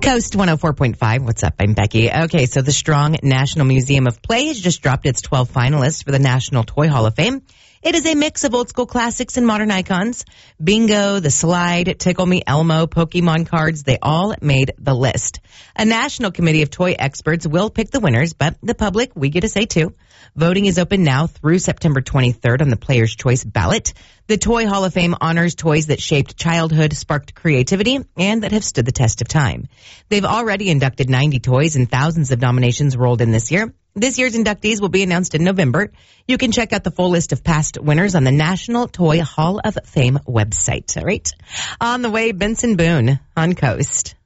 Coast 104.5. What's up? I'm Becky. Okay, so the Strong National Museum of Play has just dropped its 12 finalists for the National Toy Hall of Fame. It is a mix of old school classics and modern icons. Bingo, The Slide, Tickle Me Elmo, Pokemon cards, they all made the list. A national committee of toy experts will pick the winners, but the public, we get a say too. Voting is open now through September 23rd on the Player's Choice ballot. The Toy Hall of Fame honors toys that shaped childhood, sparked creativity, and that have stood the test of time. They've already inducted 90 toys and thousands of nominations rolled in this year. This year's inductees will be announced in November. You can check out the full list of past winners on the National Toy Hall of Fame website. All right. On the way, Benson Boone on Coast.